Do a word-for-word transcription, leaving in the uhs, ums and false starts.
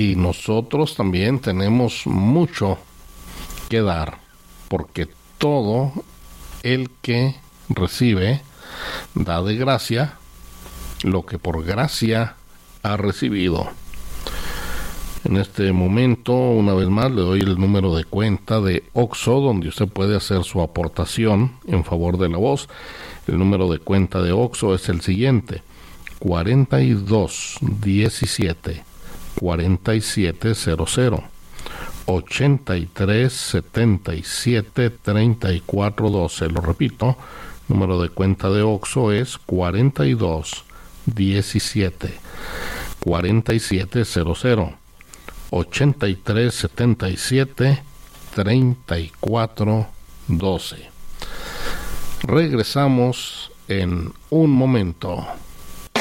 Y nosotros también tenemos mucho que dar, porque todo el que recibe da de gracia lo que por gracia ha recibido. En este momento, una vez más, le doy el número de cuenta de OXXO, donde usted puede hacer su aportación en favor de la voz. El número de cuenta de OXXO es el siguiente: cuarenta y dos diecisiete cuarenta y siete cero cero, ochenta y tres setenta y siete treinta y cuatro doce. Lo repito, número de cuenta de OXXO es cuarenta y dos diecisiete cuarenta y siete cero cero, ochenta y tres setenta y siete treinta y cuatro doce. Regresamos en un momento.